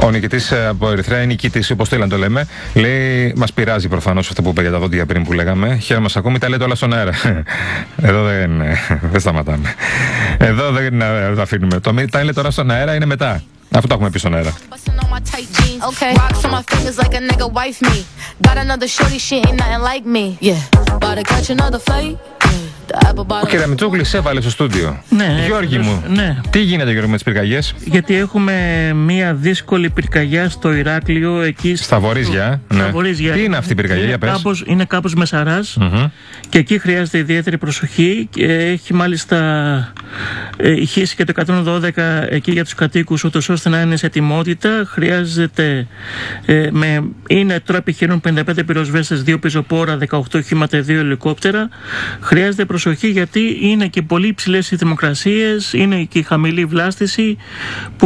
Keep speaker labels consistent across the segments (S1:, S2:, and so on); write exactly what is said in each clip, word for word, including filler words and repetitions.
S1: Ο νικητής από Ερυθρέα, η νικητής, όπως θέλει να το λέμε, λέει: μας πειράζει προφανώς αυτό που είπε για τα δόντια πριν που λέγαμε. Χαίρομαι μας ακούμε, τα λέτε όλα στον αέρα. Εδώ δεν, δεν σταματάμε. Εδώ δεν τα αφήνουμε. Το τα λέτε τώρα στον αέρα είναι μετά. Αυτό το έχουμε πει στον αέρα. Ο Κεραμιτσόγλης σε έβαλε στο στούντιο.
S2: Ναι,
S1: Γιώργη μου,
S2: ναι.
S1: Τι γίνεται, Γιώργη, με τις πυρκαγιές?
S2: Γιατί έχουμε μία δύσκολη πυρκαγιά στο Ηράκλειο, εκεί
S1: στα Βορίζια.
S2: Στο...
S1: Ναι.
S2: Στα Βορίζια.
S1: Τι είναι αυτή η πυρκαγιά,
S2: είναι
S1: για πες?
S2: Κάπως, είναι κάπως μεσαράς,
S1: mm-hmm.
S2: και εκεί χρειάζεται ιδιαίτερη προσοχή. Και έχει μάλιστα ε, ηχήσει και το εκατόν δώδεκα εκεί για τους κατοίκους, ούτως ώστε να είναι σε ετοιμότητα. Χρειάζεται, ε, με, είναι τώρα επιχειρούν πενήντα πέντε πυροσβέστες, δύο πεζοπόρα, δεκαοκτώ οχήματα, δύο ελικόπτερα. Χρειάζεται προσοχή γιατί είναι και πολύ υψηλές οι θερμοκρασίες, είναι και η χαμηλή βλάστηση που,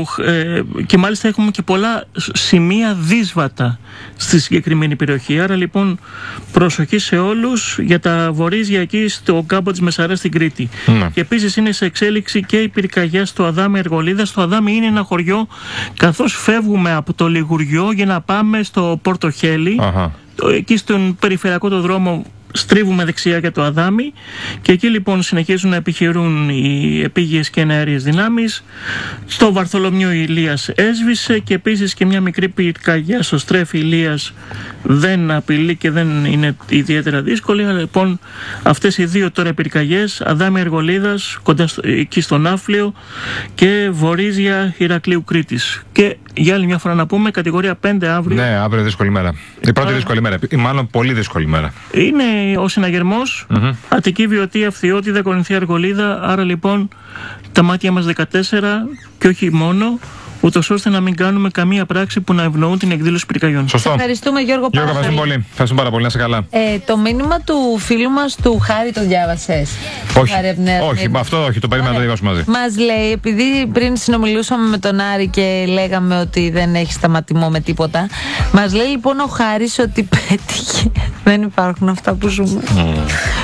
S2: ε, και μάλιστα έχουμε και πολλά σημεία δύσβατα στη συγκεκριμένη περιοχή. Άρα λοιπόν προσοχή σε όλους για τα Βορίζια εκεί στο κάμπο της Μεσαράς στην Κρήτη. Mm. Και επίσης είναι σε εξέλιξη και η πυρκαγιά στο Αδάμι Αργολίδα. Στο Αδάμι είναι ένα χωριό, καθώς φεύγουμε από το Λιγουριό για να πάμε στο Πορτοχέλι, uh-huh. εκεί στον περιφερειακό το δρόμο στρίβουμε δεξιά για το Αδάμι, και εκεί λοιπόν συνεχίζουν να επιχειρούν οι επίγειες και εναέριες δυνάμεις. Στο Βαρθολομείο Ηλίας έσβησε, και επίσης και μια μικρή πυρκαγιά στο Στρέφη Ηλίας δεν απειλεί και δεν είναι ιδιαίτερα δύσκολη. Αλλά λοιπόν αυτές οι δύο τώρα πυρκαγιές, Αδάμι Αργολίδας κοντά στο, εκεί στο Ναύλιο, και Βορίζια Ηρακλείου Κρήτης. Και για άλλη μια φορά να πούμε, κατηγορία πέντε αύριο.
S1: Ναι, αύριο δύσκολη μέρα. Η πρώτη δύσκολη μέρα, ή μάλλον πολύ δύσκολη μέρα.
S2: Είναι ο συναγερμός, mm-hmm. Αττική, Βιωτία, Φθιώτιδα, Κορινθία, Αργολίδα. Άρα λοιπόν τα μάτια μας δεκατέσσερα και όχι μόνο, ούτως ώστε να μην κάνουμε καμία πράξη που να ευνοούν την εκδήλωση πυρκαγιών.
S1: Σωστό.
S3: Ευχαριστούμε, Γιώργο, πάρα
S1: Γιώργο, πολύ. πολύ. Ευχαριστούμε πάρα πολύ. Να είσαι καλά.
S3: Ε, το μήνυμα του φίλου μας του Χάρη το διάβασες?
S1: Όχι, όχι, με αυτό όχι, το περίμενα να το διαβάσουμε μαζί.
S3: Μας λέει, επειδή πριν συνομιλούσαμε με τον Άρη και λέγαμε ότι δεν έχει σταματημό με τίποτα, μας λέει λοιπόν ο Χάρης ότι πέτυχε. Δεν υπάρχουν αυτά που ζούμε. Mm.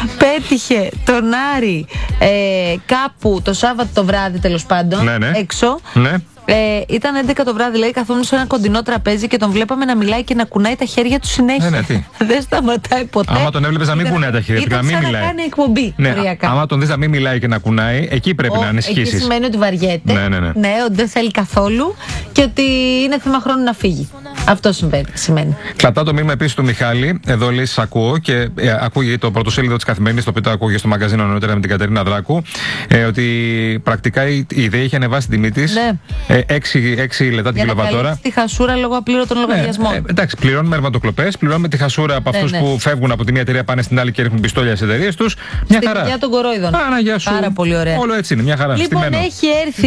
S3: Πέτυχε τον Άρη ε, κάπου το Σάββατο το βράδυ, τέλος πάντων,
S1: ναι, ναι.
S3: έξω.
S1: Ναι.
S3: Ε, ήταν έντεκα το βράδυ, λέει, καθόμουν σε ένα κοντινό τραπέζι και τον βλέπαμε να μιλάει και να κουνάει τα χέρια του συνέχεια.
S1: Ναι, ναι, τι.
S3: Δεν σταματάει ποτέ.
S1: Άμα τον έβλεπες να μην κουνάει τα χέρια του, να μην μιλάει.
S3: Ήταν σαν να κάνει εκπομπή.
S1: Ναι, άμα τον δεις να μην μιλάει και να κουνάει, εκεί πρέπει Ο, να ανησυχήσεις.
S3: Εκεί σημαίνει ότι βαριέται.
S1: Ναι, ναι, ναι.
S3: Ναι, ότι δεν θέλει καθόλου και ότι είναι θέμα χρόνου να φύγει. Αυτό συμβαίνει, σημαίνει.
S1: Κρατάω το μήνυμα επίσης του Μιχάλη. Εδώ λέει: σας ακούω, και ε, ακούγει το πρωτοσέλιδο της Καθημερινής, το οποίο το ακούγε στο μαγκαζίνο νωρίτερα με την Κατερίνα Δράκου. Ε, ότι πρακτικά η, η ΔΕΗ είχε ανεβάσει την τιμή της. Ναι. Ε, έξι λεπτά την κιλοβατόρα.
S3: Τη χασούρα λόγω απλήρωτων λογαριασμών.
S1: Ναι, ε, εντάξει, πληρώνουμε ρευματοκλοπές, πληρώνουμε τη χασούρα από αυτούς ναι, ναι. που φεύγουν από τη μία εταιρεία, πάνε στην άλλη και ρίχνουν πιστόλια στις εταιρείες τους. Μια χαρά.
S3: Για τον κορόιδων.
S1: Πάρα
S3: πολύ ωραία.
S1: Όλο έτσι είναι, μια χαρά.
S3: Λοιπόν, στημένο. Έχει έρθει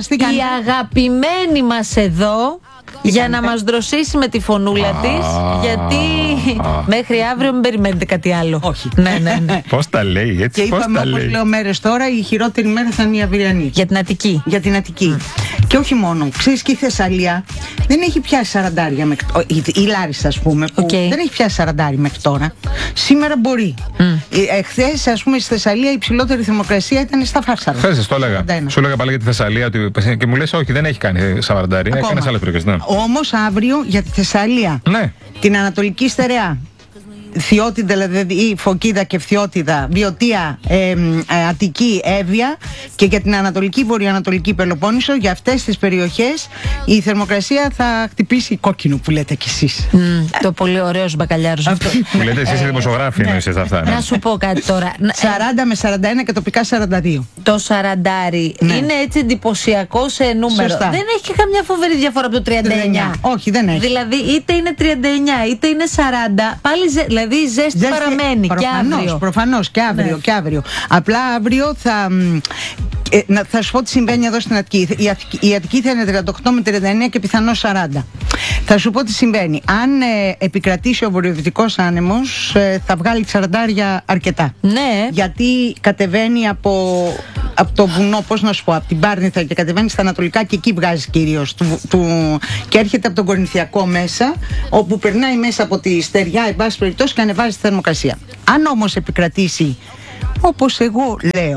S3: η αγαπημένη μας εδώ για να μας δροσίσει με τη φωνούλα της, γιατί μέχρι αύριο μην περιμένετε κάτι άλλο.
S4: Όχι.
S3: Ναι, ναι, ναι.
S1: Πώς τα λέει έτσι,
S4: και
S1: πώς
S4: είπαμε,
S1: τα
S4: όπως
S1: λέει.
S4: λέω μέρες τώρα, η χειρότερη μέρα θα είναι η αυριανή.
S3: Για την Αττική.
S4: Για την Αττική. Mm. Και όχι μόνο. Ξέρεις, και η Θεσσαλία δεν έχει πιάσει σαραντάρια μέχρι τώρα. Η, η Λάρισα, ας πούμε, που okay. δεν έχει πιάσει σαραντάρια μέχρι τώρα. Σήμερα μπορεί. Mm. Εχθές, ας πούμε, στη Θεσσαλία η υψηλότερη θερμοκρασία ήταν στα Φάρσαρα.
S1: Χθες το έλεγα. Σου έλεγα πάλι για τη Θεσσαλία και μου λες όχι, δεν έχει κάνει σαραντάρια. Έκανε άλλες περιοχές. Ναι.
S4: Όμως αύριο για τη Θεσσαλία,
S1: ναι.
S4: την Ανατολική Στερεά, Θιώτιδα, δηλαδή η Φωκίδα και Φθιώτιδα, Βιωτία, ε, ε, Αττική, Εύβοια, και για την Ανατολική Βορειοανατολική Πελοπόννησο, για αυτές τις περιοχές η θερμοκρασία θα χτυπήσει κόκκινο, που λέτε κι εσείς.
S3: Mm, το πολύ ωραίο μπακαλιάρος αυτό.
S1: Που λέτε εσείς οι δημοσιογράφοι, εννοείς αυτά.
S3: Να σου πω κάτι τώρα.
S4: σαράντα με σαράντα ένα και τοπικά σαράντα δύο.
S3: Το σαραντάρι ναι. είναι έτσι εντυπωσιακό σε νούμερο.
S4: Σωστά.
S3: Δεν έχει καμιά φοβερή διαφορά από το τριάντα εννιά.
S4: Όχι, δεν έχει.
S3: Δηλαδή είτε είναι τριάντα εννιά είτε είναι σαράντα. Πάλι ζε, δηλαδή η ζέστη, ζέστη παραμένει.
S4: Προφανώς,
S3: και αύριο.
S4: Προφανώς και αύριο, ναι. και αύριο. Απλά αύριο θα. Ε, να, θα σου πω τι συμβαίνει εδώ στην Αττική. Η, Αττική. η Αττική θα είναι τριάντα οκτώ με τριάντα εννιά και πιθανώς σαράντα. Θα σου πω τι συμβαίνει. Αν ε, επικρατήσει ο βορειοδυτικός άνεμος, ε, θα βγάλει σαραντάρια αρκετά.
S3: Ναι.
S4: Γιατί κατεβαίνει από, από το βουνό, πώς να σου πω, από την Πάρνηθα και κατεβαίνει στα ανατολικά και εκεί βγάζει κυρίως. Του, του, και έρχεται από τον Κορινθιακό μέσα, όπου περνάει μέσα από τη στεριά, εν πάση περιπτώσει, και ανεβάζει τη θερμοκρασία. Αν όμως επικρατήσει, όπως εγώ λέω,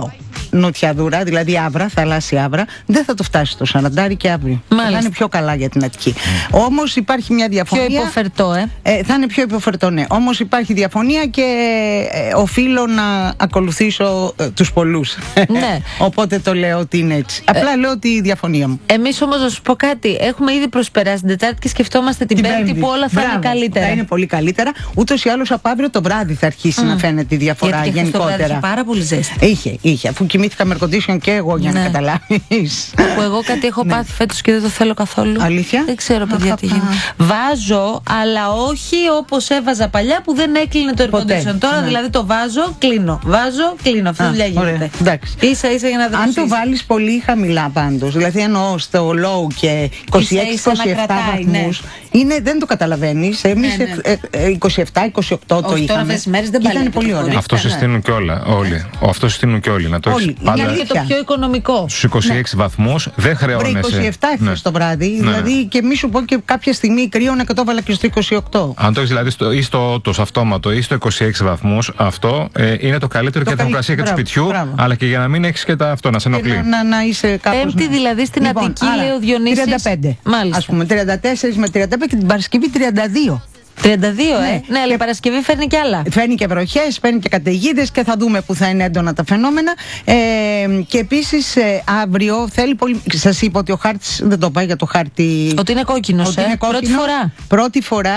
S4: νοτιαδούρα, δηλαδή Άβρα, θαλάσσια Άβρα, δεν θα το φτάσει το σαράντα και αύριο.
S3: Μάλιστα.
S4: Θα είναι πιο καλά για την Αττική. Mm. Όμως υπάρχει μια διαφωνία.
S3: Πιο υποφερτό, ε.
S4: ε. Θα είναι πιο υποφερτό, ναι. Όμως υπάρχει διαφωνία και ε, οφείλω να ακολουθήσω ε, τους πολλούς.
S3: Ναι.
S4: Οπότε το λέω ότι είναι έτσι. Απλά ε, λέω τη διαφωνία μου.
S3: Εμείς όμως να σου πω κάτι. Έχουμε ήδη προσπεράσει την Τετάρτη και σκεφτόμαστε την, την Πέμπτη, Πέμπτη που όλα θα Μπράβο, είναι καλύτερα.
S4: Θα είναι πολύ καλύτερα. Ούτως ή άλλως από αύριο το βράδυ θα αρχίσει mm. να φαίνεται η διαφορά. Γιατί γενικότερα.
S3: Γιατί είχε πάρα πολύ ζέστη.
S4: Είχε, είχε. Αφού κοιμήθηκα με air condition και εγώ για ναι. να καταλάβεις.
S3: Που εγώ κάτι έχω ναι. πάθει φέτος και δεν το θέλω καθόλου.
S4: Αλήθεια?
S3: Δεν ξέρω, παιδιά, τι γίνεται. Βάζω, αλλά όχι όπως έβαζα παλιά που δεν έκλεινε το air condition. Τώρα ναι. δηλαδή το βάζω, κλείνω. Βάζω, κλείνω. Αυτή τη δουλειά γίνεται. Ίσα ίσα για να δροσίσει.
S4: Αν το βάλεις πολύ χαμηλά πάντως, δηλαδή εννοώ στο low και είκοσι έξι είκοσι επτά βαθμούς, είναι, δεν το καταλαβαίνεις. Εμείς ναι, ναι. είκοσι επτά είκοσι οκτώ το είχαμε. Ήταν πολύ ωραίο.
S1: Αυτό συστήνουν και όλα. Όλοι. Αυτό συστήνουν και όλοι. Να το έχεις πάντα.
S3: Είναι και το πιο οικονομικό.
S1: Στους είκοσι έξι ναι. βαθμούς δεν χρεώνεσαι.
S4: είκοσι επτά ναι. το βράδυ. Ναι. Δηλαδή και μη σου πω και κάποια στιγμή κρύωνα και το έβαλα και στο είκοσι οκτώ.
S1: Αν το έχεις δηλαδή στο, ή στο ότος αυτόματο ή στο είκοσι έξι βαθμούς, αυτό ε, είναι το καλύτερο το για την θερμοκρασία και του σπιτιού, μπράβο. Αλλά και για να μην έχεις και τα, αυτό, να σε ενοχλεί.
S4: Να, να, να είσαι κάπως.
S3: Πέμπτη δηλαδή στην λοιπόν, Αττική, λέει ο Διονύσης.
S4: τριάντα πέντε.
S3: Μάλιστα.
S4: Ας πούμε τριάντα τέσσερα με τριάντα πέντε και την Παρασκευή τριάντα δύο.
S3: τριάντα δύο,
S4: ναι.
S3: ε. Ναι, αλλά η Παρασκευή φέρνει και άλλα.
S4: Φέρνει και βροχές, φέρνει και καταιγίδες και θα δούμε που θα είναι έντονα τα φαινόμενα. Ε, και επίσης ε, αύριο θέλει πολύ. Σας είπα ότι ο χάρτης δεν το πάει για το χάρτη.
S3: Ότι είναι κόκκινος, ότι ε. είναι κόκκινο. Πρώτη φορά.
S4: Πρώτη φορά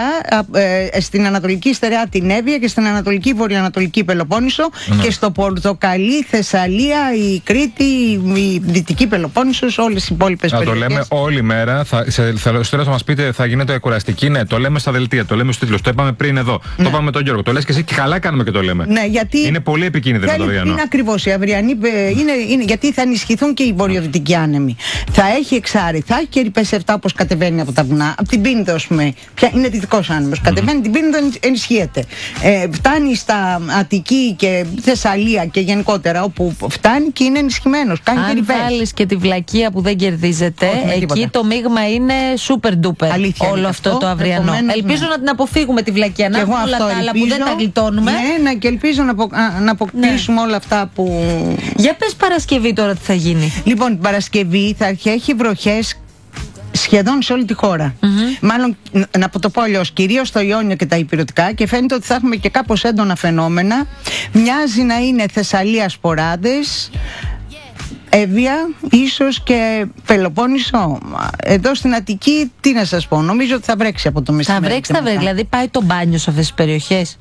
S4: ε, στην Ανατολική Στερεά την Εύβοια και στην Ανατολική Βορειοανατολική Πελοπόννησο mm. και στο Πορτοκαλί, Θεσσαλία, η Κρήτη, η Δυτική Πελοπόννησος, όλες οι υπόλοιπες περιοχές.
S1: Το λέμε όλη μέρα. Θα, σε, θα, θα μας πείτε, θα γίνεται κουραστική. Ναι, το λέμε στα δελτία, το λέμε στους τίτλους. Το είπαμε πριν εδώ. Ναι. Το είπαμε με τον Γιώργο. Το λες και εσύ και καλά κάνουμε και το λέμε.
S4: Ναι, γιατί
S1: είναι πολύ επικίνδυνο το αυριανό.
S4: Είναι ακριβώς. Η αυριανή είναι, είναι, γιατί θα ενισχυθούν και οι βορειοδυτικοί άνεμοι. Θα έχει εξάρι, θα έχει και ρηπεσεφτά όπως κατεβαίνει από τα βουνά. Από την Πίνδο, ας πούμε. Ποια είναι δυτικός άνεμος. Mm-hmm. Κατεβαίνει την Πίνδο, ενισχύεται. Ε, φτάνει στα Αττική και Θεσσαλία και γενικότερα όπου φτάνει και είναι ενισχυμένος. Κάνει
S3: αν
S4: και
S3: βάλεις και τη βλακεία που δεν κερδίζεται, όχι, εκεί τίποτα. Το μείγμα είναι super duper.
S4: Αλήθεια,
S3: όλο αυτό, αυτό το αυριανό. Επομένως, ελπίζω ναι. να την αποφύγουμε τη βλακεία. Να έχουμε όλα τα άλλα που δεν τα γλιτώνουμε.
S4: Ναι, και ελπίζω να, απο, να αποκτήσουμε ναι. όλα αυτά που.
S3: Για πες Παρασκευή τώρα τι θα γίνει.
S4: Λοιπόν, την Παρασκευή θα έχει βροχές σχεδόν σε όλη τη χώρα. Mm-hmm. Μάλλον, να το πω αλλιώς, κυρίως στο Ιόνιο και τα Ηπειρωτικά, και φαίνεται ότι θα έχουμε και κάπως έντονα φαινόμενα. Μοιάζει να είναι Θεσσαλία σποράδες, Εύβοια, ίσως και Πελοπόννησο. Εδώ στην Αττική, τι να σας πω, νομίζω ότι θα βρέξει από το μεσημέρι.
S3: Θα βρέξει, θα βρέξει. Δηλαδή πάει το μπάνιο σε αυτές τις περιοχές.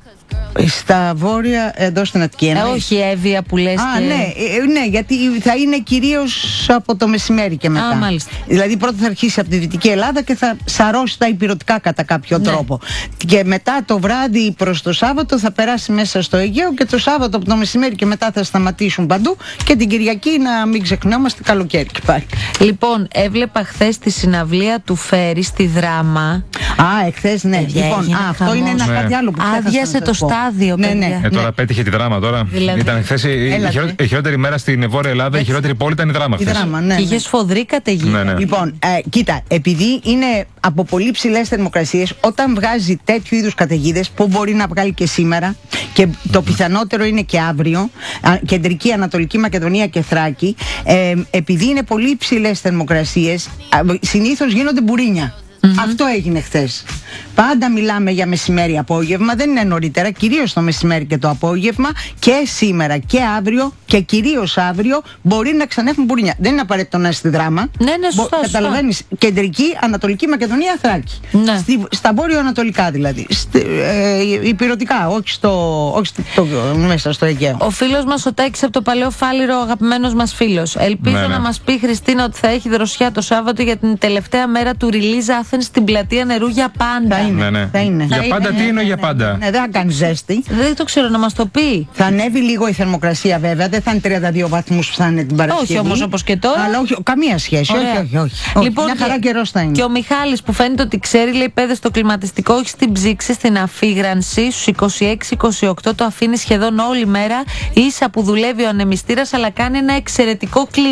S4: Στα βόρεια, εδώ στην Αττική.
S3: Ε, όχι Εύβοια που λες.
S4: Α,
S3: και...
S4: ναι, ναι, γιατί θα είναι κυρίως από το μεσημέρι και μετά.
S3: Α, μάλιστα.
S4: Δηλαδή πρώτα θα αρχίσει από τη Δυτική Ελλάδα και θα σαρώσει τα Ηπειρωτικά κατά κάποιο ναι. τρόπο. Και μετά το βράδυ προς το Σάββατο θα περάσει μέσα στο Αιγαίο και το Σάββατο από το μεσημέρι και μετά θα σταματήσουν παντού και την Κυριακή να μην ξεχνιόμαστε καλοκαίρι και πάλι.
S3: Λοιπόν, έβλεπα χθες τη συναυλία του Φέρι στη Δράμα.
S4: Α, εχθές ναι.
S3: Παιδιά,
S4: λοιπόν, α, αυτό είναι ένα ναι. κάτι άλλο που
S3: άδειασε το στάδιο,
S4: ναι, ναι,
S1: ε, τώρα
S4: ναι.
S1: πέτυχε τη Δράμα τώρα.
S3: Δηλαδή.
S1: Ήταν χθες η, η χειρότερη μέρα στην Βόρεια Ελλάδα, η χειρότερη πόλη ήταν η Δράμα χθες.
S4: Δράμα, ναι, ναι.
S3: Και είχε σφοδρή καταιγίδα. Ναι, ναι.
S4: Λοιπόν, ε, κοίτα, επειδή είναι από πολύ ψηλές θερμοκρασίες, όταν βγάζει τέτοιου είδους καταιγίδες, που μπορεί να βγάλει και σήμερα, και το πιθανότερο είναι και αύριο, Κεντρική, Ανατολική Μακεδονία και Θράκη, ε, επειδή είναι πολύ ψηλές θερμοκρασίες, συνήθως γίνονται μπουρίνια. Mm-hmm. Αυτό έγινε χθες. Πάντα μιλάμε για μεσημέρι-απόγευμα, δεν είναι νωρίτερα, κυρίως το μεσημέρι και το απόγευμα, και σήμερα και αύριο και κυρίως αύριο μπορεί να ξανέχουν μπουρνιά. Δεν είναι απαραίτητο να είσαι στη Δράμα.
S3: Ναι, ναι, σωστά.
S4: Καταλαβαίνεις, Κεντρική, Ανατολική Μακεδονία, Θράκη.
S3: Ναι.
S4: Στη, στα βόρειο-ανατολικά δηλαδή. Στη, ε, υπηρετικά, όχι, στο, όχι στο, μέσα στο Αιγαίο.
S3: Ο φίλος μας ο Τάκης από το Παλαιό Φάληρο, ο αγαπημένος μας φίλος. Ελπίζω ναι, ναι. να μας πει, Χριστίνα, ότι θα έχει δροσιά το Σάββατο για την τελευταία μέρα του release Athens στην πλατεία νερού για πάντα.
S4: Θα είναι. Ναι, ναι. Θα είναι.
S1: Για πάντα,
S4: είναι,
S1: τι είναι
S4: ναι,
S1: για
S4: ναι,
S1: πάντα.
S4: Ναι, ναι, δεν θα κάνει ζέστη.
S3: Δεν το ξέρω, να μας το πει.
S4: Θα ανέβει λίγο η θερμοκρασία βέβαια. Δεν θα είναι τριάντα δύο βαθμούς που θα είναι την Παρασκευή.
S3: Όχι όμως όπως και τώρα.
S4: Αλλά όχι, καμία σχέση. Όχι, όχι, όχι.
S3: Λοιπόν,
S4: μια χαρά καιρός θα είναι.
S3: Και ο Μιχάλης που φαίνεται ότι ξέρει, λέει, παιδες, στο κλιματιστικό όχι στην ψήξη, στην αφήγρανση. Στους είκοσι έξι είκοσι οκτώ το αφήνει σχεδόν όλη μέρα. Ίσα που δουλεύει ο ανεμιστήρας, αλλά κάνει ένα εξαιρετικό κλίμα.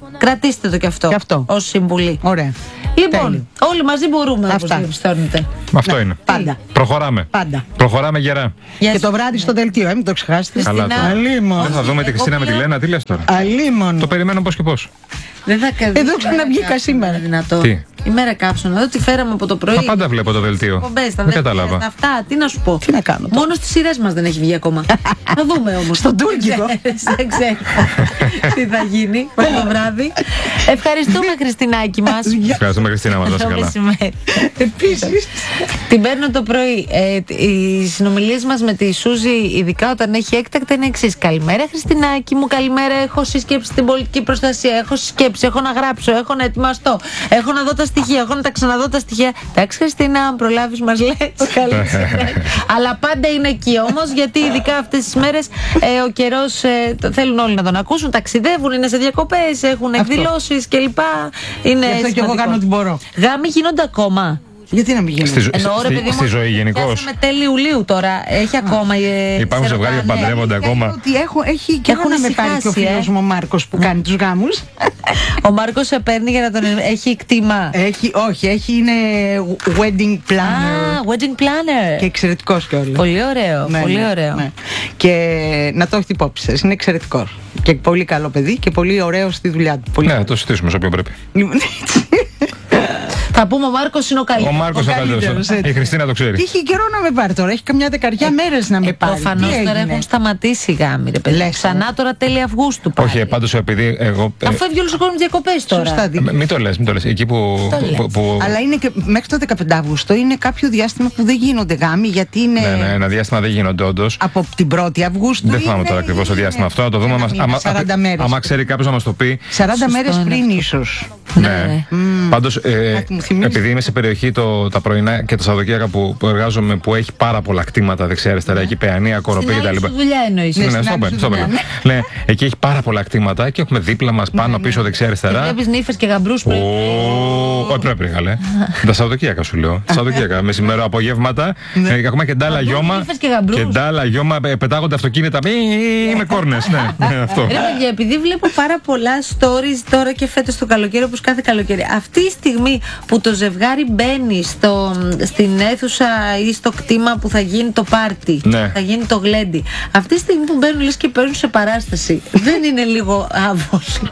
S3: Κρατήστε το κι αυτό,
S4: αυτό.
S3: ως συμβουλή.
S4: Ωραία.
S3: Λοιπόν,
S4: Τέλειο.
S3: όλοι μαζί μπορούμε, όπως διαπιστώνετε.
S1: Αυτό
S4: Ναι,
S1: είναι.
S4: πάντα.
S1: Προχωράμε.
S4: Πάντα.
S1: Προχωράμε γερά.
S3: Γεια
S4: Και
S3: σου.
S4: το βράδυ στο δελτίο, ε, μην το ξεχάσετε.
S1: Καλά
S3: Χριστίνα.
S1: τώρα.
S4: Αλίμονο.
S1: Δεν θα δούμε τη Χριστίνα με τη Λένα, τι λες τώρα.
S4: Αλίμονο.
S1: Το περιμένω πώς και πώς.
S3: Δεν θα
S4: Εδώ ξαναβγήκα σήμερα.
S3: Δυνατό.
S1: Τι?
S3: Ημέρα κάψω να δω τι φέραμε από το πρωί.
S1: Μα πάντα βλέπω το δελτίο.
S3: Εκπομπές, τα
S1: Δεν
S3: δελτία,
S1: κατάλαβα.
S3: τα αυτά, τι να σου πω.
S4: Τι να κάνω τώρα.
S3: Μόνο στις σειρές μας δεν έχει βγει ακόμα. Θα δούμε όμως.
S4: Στον τουρκικό.
S3: Δεν ξέρω τι θα γίνει το βράδυ. Ευχαριστούμε, Χριστινάκη μας.
S1: Ευχαριστούμε, Χριστίνα, μας δώσει
S3: Το
S1: καλά.
S3: μεσημέρι.
S4: Επίσης.
S3: Την παίρνω το πρωί. Ε, οι συνομιλίες μας με τη Σούζη, ειδικά όταν έχει έκτακτα, είναι εξής. Καλημέρα, Χριστινάκη μου. Καλημέρα. Έχω συσκέψει την πολιτική προστασία. Έχω συσκέψει. Έχω να γράψω. Έχω να ετοιμαστώ. Έχω να δω τα στοιχεία. Έχω να τα ξαναδώ τα στοιχεία. Εντάξει, Χριστίνα, αν προλάβεις, μας λες. Καλή συνέχεια. Αλλά πάντα είναι εκεί όμως, γιατί ειδικά αυτές τις μέρες ε, ο καιρός ε, το- θέλουν όλοι να τον ακούσουν. Ταξιδεύουν, είναι σε διακοπές, έχουν εκδηλώσεις κλπ. Είναι
S4: Γι' αυτό και εγώ
S3: σημαντικό.
S4: κάνω ό,τι μπορώ.
S3: Γάμοι γίνονται ακόμα.
S4: Γιατί να μην γίνει.
S1: Στη, ζω-
S3: Εννοώ, ρε
S1: στη-
S3: παιδί μου,
S1: στη ζωή γενικώς.
S3: πιάσαμε τέλη Ιουλίου τώρα. Έχει ακόμα. ε,
S1: Υπάρχουν
S3: σε
S1: ζευγάρια που
S3: ρωτάνε.
S1: παντρεύονται ακόμα.
S4: Ότι έχω, έχει και
S3: Έχουν
S4: εγώ να με πάρει και ο
S3: ησυχάσει,
S4: φίλος
S3: ε.
S4: μου ο Μάρκος που κάνει τους γάμους.
S3: Ο Μάρκος σε παίρνει για να τον. Έχει κτήμα.
S4: Έχει, όχι, έχει, είναι wedding
S3: Α,
S4: planner.
S3: wedding planner.
S4: Και εξαιρετικός κιόλας.
S3: Πολύ ωραίο.
S4: Ναι,
S3: πολύ
S4: ναι,
S3: ωραίο.
S4: ναι. Και να το έχετε υπόψη σας, είναι εξαιρετικός. Και πολύ καλό παιδί και πολύ ωραίο στη δουλειά του. Πολύ
S1: Ναι,
S4: ωραίο.
S1: το συζητήσουμε σε όποιο πρέπει.
S4: Λοιπόν, έτσι.
S3: Θα πούμε ο Μάρκος είναι ο
S1: Ο
S3: καλύτερος.
S1: Μάρκος ο
S4: καλύτερος,
S1: καλύτερος.
S4: έτσι.
S1: Η Χριστίνα το
S4: Και
S1: ξέρει.
S4: έχει καιρό να με πάρει τώρα, έχει καμιά δεκαριά μέρες να με
S3: Ε,
S4: πάρει.
S3: προφανώς
S4: Τι
S3: τώρα
S4: έγινε?
S3: έχουν σταματήσει οι γάμοι, ρε παιδί.
S4: Λες, ε.
S3: Ξανά τώρα τέλη Αυγούστου. πάλι.
S1: Όχι, πάντως επειδή εγώ. ε,
S3: Αφού έβγαινε ο κόσμος διακοπές τώρα.
S4: Σωστά δίκιο.
S1: μ- Μην το λες, μην το λες. Εκεί που.
S3: Το λες.
S1: που- που-
S4: Αλλά είναι και μέχρι το δεκαπέντε Αυγούστου είναι κάποιο διάστημα που δεν γίνονται γάμοι, γιατί είναι
S1: Ναι, ναι, ένα διάστημα δεν γίνονται όντως.
S4: από την πρώτη Αυγούστου.
S1: Δεν θυμάμαι
S4: είναι-
S1: τώρα ακριβώς το
S4: είναι
S1: διάστημα αυτό. Να το δούμε.
S4: ένα
S1: Άμα-
S4: μήνα,
S1: άμα-
S4: σαράντα μέρες.
S1: Άμα ξέρει κάποιος να μας το πει.
S4: σαράντα
S3: Σωστό
S4: μέρες
S3: είναι
S4: πριν
S3: αυτό.
S4: ίσως.
S3: Ναι.
S1: Πάντως, ε,
S4: Κάτι μου θυμίζει.
S1: επειδή είμαι σε περιοχή το, τα πρωινά και τα Σαββατοκύριακα που, που εργάζομαι, που έχει πάρα πολλά κτήματα δεξιά-αριστερά, εκεί Παιανία, Κοροπή
S3: Στην άλλη
S1: κτλ.
S3: σου δουλειά εννοείς.
S1: Ναι, ναι,
S4: στην
S1: στο
S4: άλλη
S1: πεν,
S4: σου
S1: στο
S4: δουλειά,
S1: πεν. Ναι, εκεί έχει πάρα πολλά κτήματα και έχουμε δίπλα μας πάνω, πίσω, δεξιά-αριστερά.
S3: Βλέπεις νύφες και γαμπρούς που.
S1: Ω, όχι, πρέπει, καλέ. Τα Σαββατοκύριακα σου λέω. Σαββατοκύριακα, μεσημέρα, απογεύματα. ε, Ακόμα και ντάλα γιώμα.
S3: νύφες και γαμπρούς.
S1: Και ντάλα γιώμα, ε, πετάγονται αυτοκίνητα. μη, με κόρνες. Ναι, ναι, αυτό.
S3: Ρε παιδιά, επειδή βλέπω πάρα πολλά stories τώρα και φέτος το καλοκαίρι, όπως κάθε καλοκαίρι, αυτή η στιγμή που το ζευγάρι μπαίνει στο, στην αίθουσα ή στο κτήμα που θα γίνει το πάρτι,
S1: Ναι.
S3: θα γίνει το γλέντι, αυτή τη στιγμή που μπαίνουν λες και παίρνουν σε παράσταση, δεν είναι λίγο άβολο?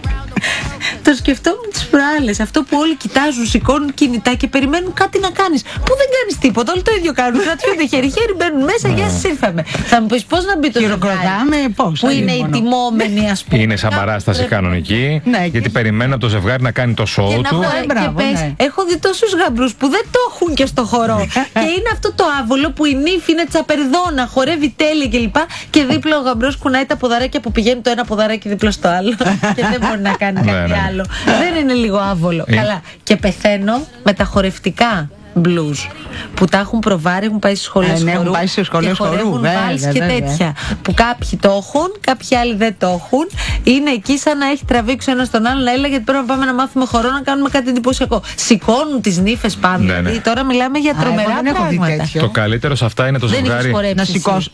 S3: Το σκεφτόμουν τις προάλλες. Αυτό που όλοι κοιτάζουν, σηκώνουν κινητά και περιμένουν κάτι να κάνεις. Που δεν κάνεις τίποτα. Όλοι το ίδιο κάνουν. Κρατιούνται χέρι-χέρι, μπαίνουν μέσα. Γεια σας, ήρθαμε. Θα μου πεις πώς να μπει το ζευγάρι
S4: Χειροκροτάμε, πώς.
S3: που
S4: αλλή
S3: είναι οι
S4: μόνο.
S3: τιμόμενοι, ας πούμε.
S1: Είναι σαν παράσταση κανονική.
S4: Ναι,
S1: Γιατί
S4: και-
S1: περιμένουν από το ζευγάρι να κάνει το
S3: Και
S1: σοου
S3: να
S1: του.
S3: χωρέ-
S4: Ε,
S3: και
S4: μπράβο,
S3: πες,
S4: ναι.
S3: έχω δει τόσους γαμπρούς που δεν το έχουν και στο χορό. Και είναι αυτό το άβολο που η νύφη είναι τσαπερδόνα, χορεύει τέλεια κλπ. Και δίπλα ο γαμπρός κουνάει τα ποδαράκια που πηγαίνει το ένα ποδαράκι δίπλα στο άλλο. Και δεν μπορεί να κάνει
S1: Ναι,
S3: κάτι
S1: ναι.
S3: άλλο. Δεν είναι λίγο άβολο?
S1: Ε.
S3: Καλά. Και πεθαίνω με τα χορευτικά blues που τα έχουν προβάρει, έχουν πάει στις σχολές
S4: Ε, ναι, έχουν
S3: χορού
S4: πάει στις σχολές
S3: και χορεύουν
S4: χορού, βέβαια,
S3: βάλς και
S4: βέβαια.
S3: τέτοια. Που κάποιοι το έχουν, κάποιοι άλλοι δεν το έχουν. Είναι εκεί σαν να έχει τραβήξει ένα τον άλλον. Έλα, γιατί πρέπει να πάμε να μάθουμε χορό, να κάνουμε κάτι εντυπωσιακό. Σηκώνουν τις νύφες πάνω.
S1: Ναι, ναι.
S3: Δηλαδή, τώρα μιλάμε για
S4: Α,
S3: τρομερά
S4: εγώ δεν έχω δει
S3: πράγματα.
S4: τέτοιο.
S1: Το καλύτερο σε αυτά είναι το
S3: Δεν έχεις
S1: ζευγάρι.
S3: χορέψει
S4: Να
S3: εσύ.
S4: σηκώσω.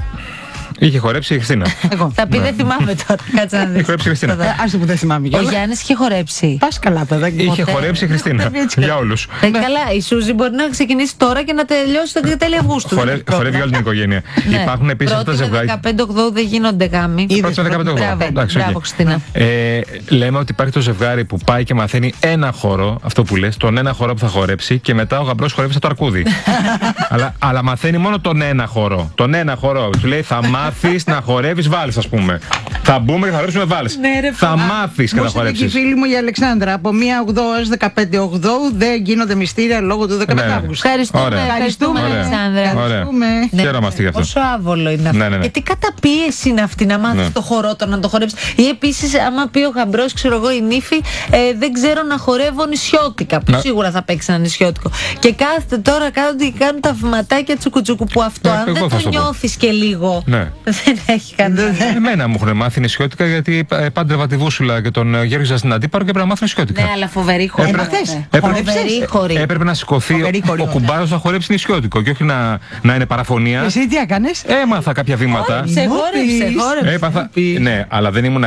S1: Είχε χορέψει η Χριστίνα.
S4: Εγώ.
S3: Θα πει δεν θυμάμαι τώρα. Κάτσε να δεις.
S1: Είχε χορέψει η Χριστίνα.
S4: Ε, άσε που δεν θυμάμαι
S3: Ο
S4: κιόλας.
S3: Γιάννης είχε χορέψει.
S4: Πας καλά, παιδάκι.
S1: Είχε
S3: ποτέ.
S1: χορέψει η Χριστίνα.
S4: Έτσι.
S1: Για όλους.
S3: Ε, καλά, η Σούζη μπορεί να ξεκινήσει τώρα και να τελειώσει το τέλη Αυγούστου.
S1: Χορε- Χορεύει για όλη την οικογένεια.
S3: Ναι.
S1: Υπάρχουν επίσης αυτά τα
S3: Πρώτη με
S1: ζευγάρια.
S3: δεκαπέντε οκτώ δεν γίνονται γάμοι.
S4: Είδες,
S1: Πρώτη με δεκαπέντε οκτώ.
S3: Μπράβο,
S1: Εντάξει,
S3: μπράβο,
S1: οκ.
S3: Χριστίνα.
S1: Ε, λέμε ότι υπάρχει το ζευγάρι που πάει και μαθαίνει ένα χορό, αυτό που λες, τον ένα χορό που θα χορέψει και μετά ο γαμπρός χορεύει σαν το αρκούδι. αλλά, αλλά μαθαίνει μόνο τον ένα χορό. Τον ένα χορό. Του λέει θα μάθεις να χορεύεις βάλς, ας πούμε. Θα μπούμε και θα χορέψουμε βάλς.
S3: Ναι, ρε,
S1: θα
S3: φα-
S1: μάθεις και
S4: Μου
S1: θα
S4: στείλε και η
S1: χορέψεις.
S4: φίλη μου η Αλεξάνδρα. Από μία ογδόη έως δεκαπέντε ογδόου δεν γίνονται μυστήρια λόγω του δεκαπέντε
S1: Ναι.
S4: Αυγούστου.
S3: Ευχαριστούμε,
S1: Ωραία.
S3: ευχαριστούμε,
S1: Ωραία.
S3: Αλεξάνδρα.
S1: Ωραία.
S4: Ευχαριστούμε.
S3: Ναι,
S1: Χαίρομαστε γι' αυτό.
S3: Πόσο άβολο είναι αυτό.
S1: Ναι, ναι, ναι.
S3: Γιατί καταπίεση είναι αυτή να μάθει
S1: Ναι.
S3: το χορό, το να το χορέψει. Ή επίση, άμα πει ο γαμπρό, ξέρω εγώ, η νύφη, ε, δεν ξέρω να χορεύω νησιώτικα. Που
S1: Να-
S3: σίγουρα θα παίξει ένα νησιώτικο. Και κάθεται τώρα κάνουν, κάνουν τα βηματάκια τσουκουτσουκου που αυτό,
S1: Ναι,
S3: αν
S1: εγώ
S3: δεν
S1: θα
S3: το
S1: σου το πω.
S3: νιώθει και λίγο.
S1: Ναι.
S3: Δεν έχει κανένα.
S1: Εμένα μου έχουν μάθει νησιώτικα γιατί ε, πάντρευα τη Βούσουλα και τον ε, Γιώργη στην Αντίπαρο και έπρεπε να μάθω νησιώτικα.
S3: Ναι, αλλά φοβερή χορή.
S4: Έπρεπε-
S3: Ναι.
S1: έπρεπε-
S3: Φοβερή χορή.
S1: Έπρεπε να σηκωθεί
S4: Φοβερή
S1: ο,
S4: χορή,
S1: ο κουμπάρος να χορέψει νησιώτικο και όχι να, να είναι παραφωνία.
S4: Εσύ τι έκανες?
S1: Έμαθα κάποια βήματα.
S3: Σε
S4: Μου
S3: χόρεψε,
S4: πεις.
S3: χόρεψε.
S1: Έπαθα.
S4: πει.
S1: Ναι, αλλά δεν ήμουν.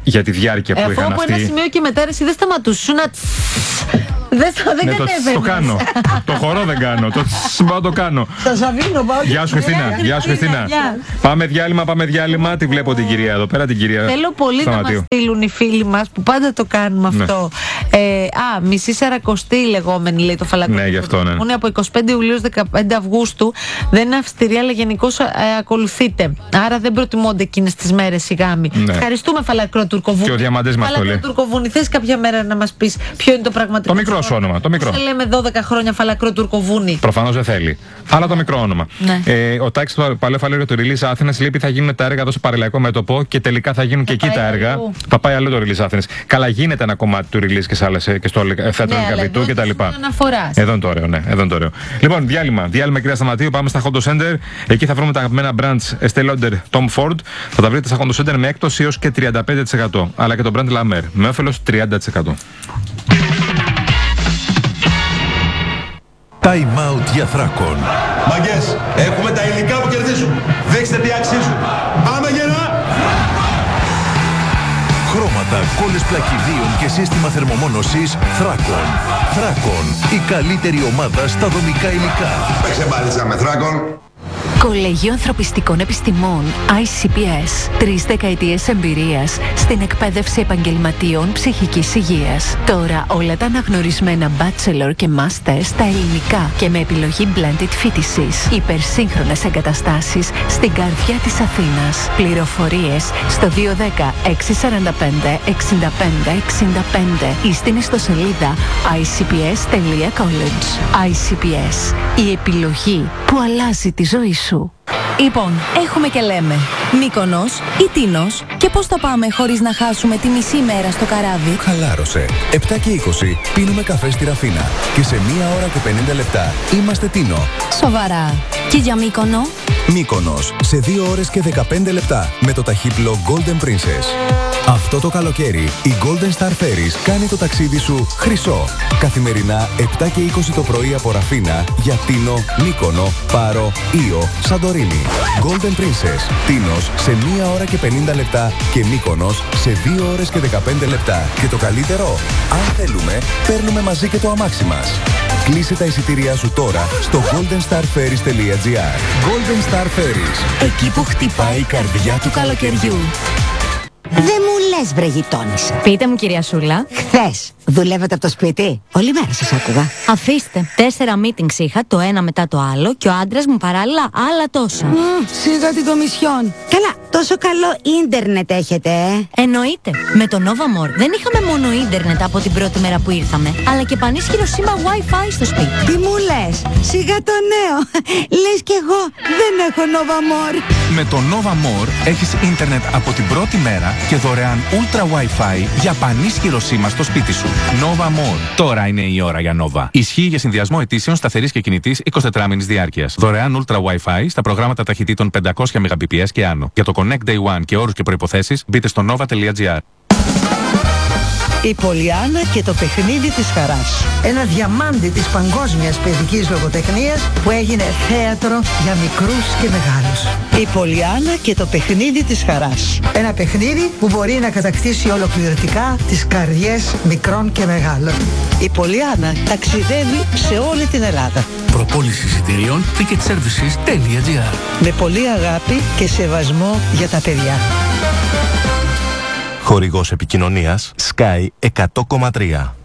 S1: για τη διάρκεια που
S3: ε,
S1: είχαν
S3: αυτοί.
S1: αυτοί.
S3: Από ένα σημείο και μετά εσύ δεν σταματούσουν να. Δεν, δεν
S1: ναι, το, το κάνω. Το χορό δεν κάνω. Το μπορώ να το κάνω.
S4: Θα Σαββίνο πάω.
S1: Γεια σου Χριστίνα. Γεια σου Χριστίνα. Πάμε διάλειμμα, πάμε διάλειμμα. Τη βλέπω την κυρία εδώ πέρα, την κυρία.
S3: Θέλω πολύ να μας στείλουν οι φίλοι μας που πάντα το κάνουμε
S1: ναι.
S3: αυτό. Ε, α, μισή σαρακοστή λεγόμενη λέει το φαλακρό.
S1: Ναι, γι' αυτό, ναι.
S3: Είναι από εικοστή πέμπτη Ιουλίου δεκαπέντε Αυγούστου. Δεν είναι αυστηρή, αλλά γενικώς ε, ακολουθείται. Άρα δεν προτιμώνται εκείνες τις μέρες οι γάμοι. Ναι. Ευχαριστούμε φαλακρό Τουρκοβούνι.
S1: Και ο Διαμαντής μας το λέει.
S3: Τουρκοβούνι, θες κάποια μέρα να μας πεις ποιο είναι το πραγματικό.
S1: Το μικρό σου όνομα. Το μικρό.
S3: Δεν λέμε δώδεκα χρόνια φαλακρό Τουρκοβούνι.
S1: Προφανώς δεν θέλει. Αλλά το μικρό όνομα. Ναι. Ε, ο Τάκης του Παλαιό του Release Athens λέει θα γίνουν τα έργα εδώ στο παραλιακό μέτωπο και τελικά θα γίνουν και εκεί τα έργα. Θα πάει αλλού το Release Athens. Καλά, γίνεται ένα κομμάτι του release και, άλλες, και στο θέατρο ναι, Καπιτού κτλ. Εδώ είναι το ωραίο, ναι. Εδώ είναι το ωραίο. Λοιπόν, διάλειμμα. Διάλειμμα κυρία Σταματίου. Πάμε στα Hondo Center. Εκεί θα βρούμε τα αγαπημένα brands Estée Lauder, Tom Ford. Θα τα βρείτε στα Hondo Center με έκπτωση έως και τριάντα πέντε τοις εκατό. Αλλά και το brand La Mer με όφελος τριάντα τοις εκατό.
S5: Time out για Θράκον.
S6: Μαγκές, έχουμε τα υλικά που κερδίζουν. Δείξτε τι αξίζουν. Πάμε γερά!
S5: Χρώματα, κόλλες πλακιδίων και σύστημα θερμομόνωσης Θράκον. Θράκον, η καλύτερη ομάδα στα δομικά υλικά.
S6: Παίξε μπάλιτσα με Θράκον.
S7: Κολεγείο Ανθρωπιστικών Επιστημών άι σι πι ες. Τρεις δεκαετίες εμπειρίας στην εκπαίδευση επαγγελματίων ψυχικής υγείας. Τώρα όλα τα αναγνωρισμένα bachelor και master στα ελληνικά και με επιλογή blended φοιτησής. Υπερσύγχρονες εγκαταστάσεις στην καρδιά της Αθήνας. Πληροφορίες στο δύο ένα μηδέν έξι τέσσερα πέντε εξήντα πέντε εξήντα πέντε ή στην ιστοσελίδα άι σι πι ες τελεία college. άι σι πι ες. Η επιλογή που αλλάζει τη ζωή σου.
S8: Λοιπόν, έχουμε και λέμε Μύκονος ή Τίνος. Και πώς θα πάμε χωρίς να χάσουμε τη μισή μέρα στο καράβι?
S5: Χαλάρωσε. επτά και είκοσι πίνουμε καφέ στη Ραφίνα. Και σε μία ώρα και πενήντα λεπτά είμαστε Τίνο.
S8: Σοβαρά. Και για Μύκονο?
S5: Μύκονος σε δύο ώρες και δεκαπέντε λεπτά με το ταχύπλο Golden Princess. Αυτό το καλοκαίρι η Golden Star Ferries κάνει το ταξίδι σου χρυσό. Καθημερινά επτά και είκοσι το πρωί από Ραφίνα για Τίνο, Μύκονο, Πάρο, Ήο, Σαντορίνη. Golden Princess, Τίνος σε μία ώρα και πενήντα λεπτά και Μύκονος σε δύο ώρες και δεκαπέντε λεπτά. Και το καλύτερο, αν θέλουμε, παίρνουμε μαζί και το αμάξι μας. Κλείσε τα εισιτήριά σου τώρα στο golden star ferries τελεία gr. Golden Star Ferries.
S8: Εκεί που χτυπάει η καρδιά του καλοκαιριού.
S9: Δεν μου λες βρε γειτόνισσα.
S8: Πείτε μου κυρία Σούλα.
S9: Χθες δουλεύετε από το σπίτι? Όλη μέρα σας άκουγα.
S8: Αφήστε. Τέσσερα meetings είχα, το ένα μετά το άλλο και ο άντρας μου παράλληλα άλλα τόσα.
S9: Mm, σιγά την κομισιόν. Καλά, τόσο καλό ίντερνετ έχετε, ε.
S8: Εννοείται. Με το Nova More δεν είχαμε μόνο ίντερνετ από την πρώτη μέρα που ήρθαμε, αλλά και πανίσχυρο σήμα Wi-Fi στο σπίτι.
S9: Τι μου λες? Σιγά το νέο. Λες κι εγώ δεν έχω Nova More.
S10: Με το Nova More έχεις ίντερνετ από την πρώτη μέρα και δωρεάν Ultra Wi-Fi για πανίσχυρο σήμα στο σπίτι σου. Nova More. Τώρα είναι η ώρα για Nova. Ισχύει για συνδυασμό ετήσεων σταθερής και κινητής εικοσιτετράμηνης διάρκειας. Δωρεάν Ultra Wi-Fi στα προγράμματα ταχυτήτων πεντακόσια μεγαμπιτ και άνω. Για το Connect Day One και όρους και προϋποθέσεις μπείτε στο nova τελεία gr.
S11: Η Πολιάννα και το παιχνίδι της χαράς. Ένα διαμάντι της παγκόσμιας παιδικής λογοτεχνίας που έγινε θέατρο για μικρούς και μεγάλους. Η Πολιάννα και το παιχνίδι της χαράς. Ένα παιχνίδι που μπορεί να κατακτήσει ολοκληρωτικά τις καρδιές μικρών και μεγάλων. Η Πολιάννα ταξιδεύει σε όλη την Ελλάδα.
S12: Προπόληση εισιτηρίων ticket services τελεία gr.
S11: Με πολύ αγάπη και σεβασμό για τα παιδιά.
S13: Χορηγός επικοινωνίας Sky εκατό κόμμα τρία.